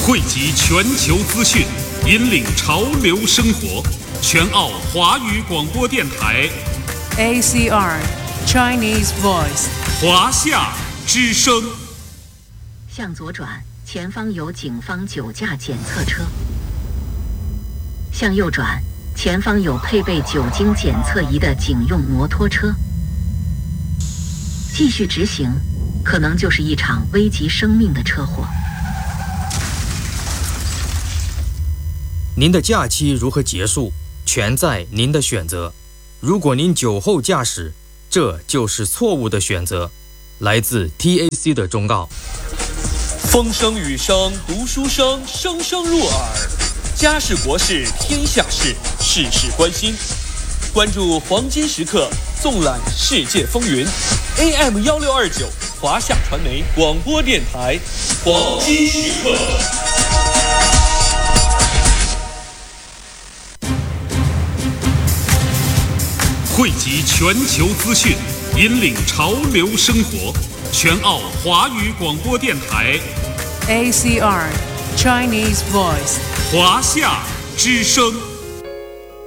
汇集全球资讯，引领潮流生活。全澳华语广播电台 ACR Chinese Voice 华夏之声。 向左转，前方有警方酒驾检测车。向右转，前方有配备酒精检测仪的警用摩托车。继续直行，可能就是一场危及生命的车祸。 您的假期如何结束，全在您的选择。如果您酒后驾驶，这就是错误的选择。来自 TAC 的忠告。 风声雨声读书声，声声入耳。家事国事天下事，事事关心。关注黄金时刻，纵览世界风云。AM1629华夏传媒广播电台，黄金时刻。 汇集全球资讯，引领潮流生活。全澳华语广播电台 ACR Chinese Voice 华夏之声。